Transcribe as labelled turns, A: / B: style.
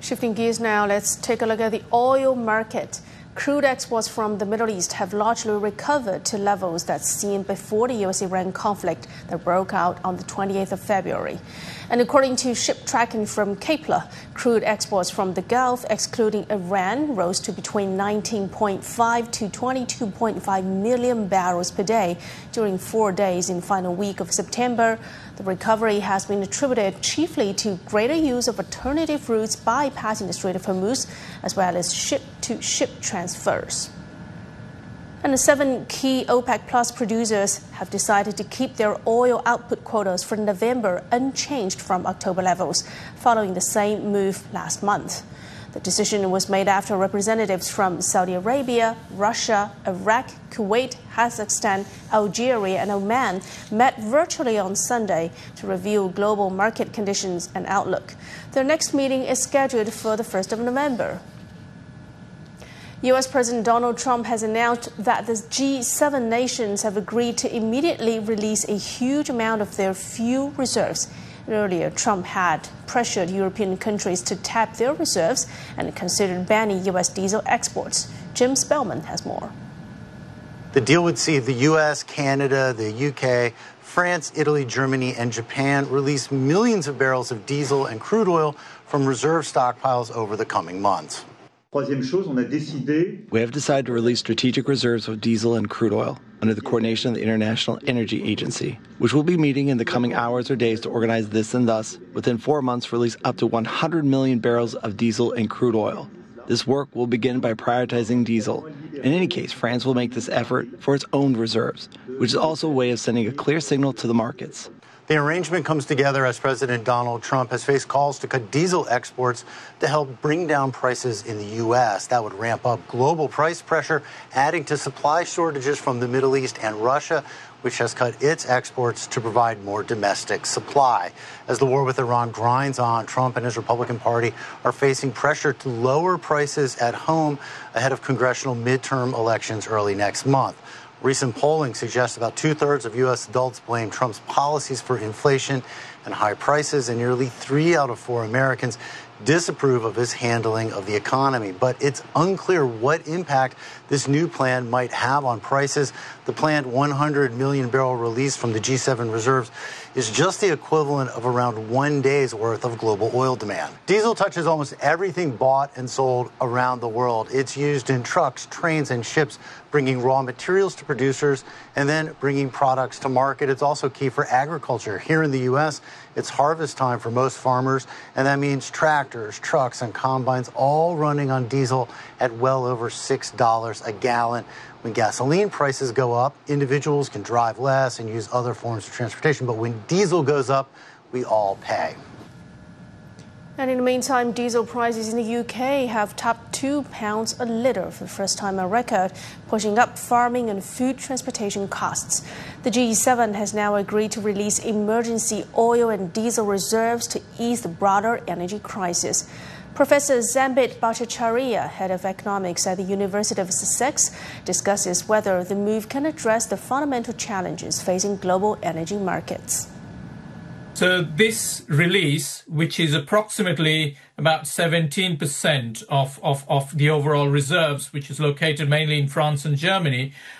A: Shifting gears now, let's take a look at the oil market. Crude exports from the Middle East have largely recovered to levels that's seen before the US-Iran conflict that broke out on the 28th of February. And according to ship tracking from Kpler, crude exports from the Gulf, excluding Iran, rose to between 19.5 to 22.5 million barrels per day during 4 days in the final week of September. The recovery has been attributed chiefly to greater use of alternative routes bypassing the Strait of Hormuz, as well as ship-to-ship transfers. And the 7 key OPEC Plus producers have decided to keep their oil output quotas for November unchanged from October levels, following the same move last month. The decision was made after representatives from Saudi Arabia, Russia, Iraq, Kuwait, Kazakhstan, Algeria and Oman met virtually on Sunday to review global market conditions and outlook. Their next meeting is scheduled for the 1st of November. U.S. President Donald Trump has announced that the G7 nations have agreed to immediately release a huge amount of their fuel reserves. Earlier, Trump had pressured European countries to tap their reserves and considered banning U.S. diesel exports. Jim Spellman has more.
B: The deal would see the U.S., Canada, the U.K., France, Italy, Germany, and Japan release millions of barrels of diesel and crude oil from reserve stockpiles over the coming months.
C: We have decided to release strategic reserves of diesel and crude oil under the coordination of the International Energy Agency, which will be meeting in the coming hours or days to organize this and thus, within 4 months, release up to 100 million barrels of diesel and crude oil. This work will begin by prioritizing diesel. In any case, France will make this effort for its own reserves, which is also a way of sending a clear signal to the markets.
B: The arrangement comes together as President Donald Trump has faced calls to cut diesel exports to help bring down prices in the U.S. That would ramp up global price pressure, adding to supply shortages from the Middle East and Russia, which has cut its exports to provide more domestic supply. As the war with Iran grinds on, Trump and his Republican Party are facing pressure to lower prices at home ahead of congressional midterm elections early next month. Recent polling suggests about 2/3 of U.S. adults blame Trump's policies for inflation and high prices, and nearly 3 out of 4 Americans disapprove of his handling of the economy. But it's unclear what impact this new plan might have on prices. The planned 100 million barrel release from the G7 reserves is just the equivalent of around 1 day's worth of global oil demand. Diesel touches almost everything bought and sold around the world. It's used in trucks, trains, and ships, bringing raw materials to producers and then bringing products to market. It's also key for agriculture. Here in the U.S., it's harvest time for most farmers, and that means tractors, trucks, and combines all running on diesel at well over $6 a gallon. When gasoline prices go up, individuals can drive less and use other forms of transportation. But when diesel goes up, we all pay.
A: And in the meantime, diesel prices in the UK have topped £2 a litre for the first time on record, pushing up farming and food transportation costs. The G7 has now agreed to release emergency oil and diesel reserves to ease the broader energy crisis. Professor Zambit Bhattacharya, head of economics at the University of Sussex, discusses whether the move can address the fundamental challenges facing global energy markets.
D: So this release, which is approximately about 17% of the overall reserves, which is located mainly in France and Germany,